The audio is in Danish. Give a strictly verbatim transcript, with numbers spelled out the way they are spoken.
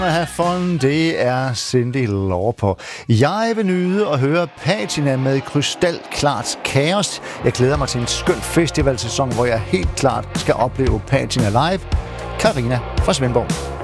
Have fun, det er Cyndi Lauper. Jeg vil nyde at høre Patina med krystalklart kaos. Jeg glæder mig til en skøn festivalsæson, hvor jeg helt klart skal opleve Patina live. Karina fra Svendborg.